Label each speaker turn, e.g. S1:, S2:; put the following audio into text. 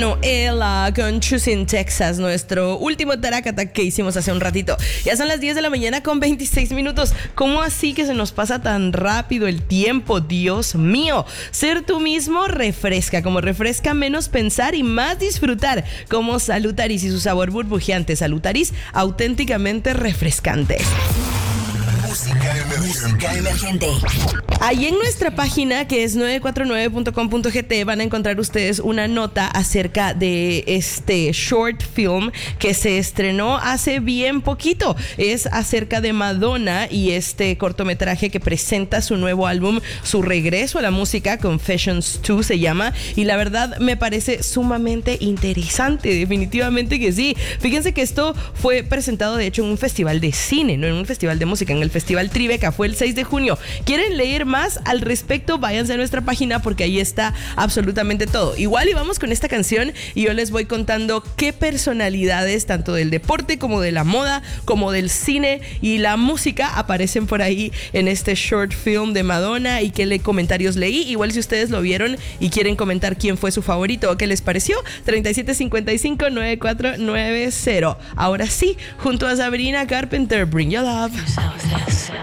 S1: Ella con Choosing Texas, nuestro último Taracata que hicimos hace un ratito. Ya son las 10 de la mañana con 26 minutos. ¿Cómo así que se nos pasa tan rápido el tiempo? Dios mío. Ser tú mismo refresca, como refresca menos pensar y más disfrutar, como Salutaris y su sabor burbujeante. Salutaris, auténticamente refrescante.
S2: Música emergente.
S1: Ahí en nuestra página, que es 949.com.gt, van a encontrar ustedes una nota acerca de este short film que se estrenó hace bien poquito. Es acerca de Madonna y este cortometraje que presenta su nuevo álbum, su regreso a la música, Confessions 2 se llama, y la verdad me parece sumamente interesante, definitivamente que sí. Fíjense que esto fue presentado de hecho en un festival de cine, no en un festival de música, en el Festival Tribeca, fue el 6 de junio. ¿Quieren leer más al respecto? Váyanse a nuestra página porque ahí está absolutamente todo. Igual y vamos con esta canción y yo les voy contando qué personalidades, tanto del deporte como de la moda, como del cine y la música, aparecen por ahí en este short film de Madonna y qué comentarios leí. Igual si ustedes lo vieron y quieren comentar quién fue su favorito o qué les pareció, 3755-9490. Ahora sí, junto a Sabrina Carpenter, Bring Your Love.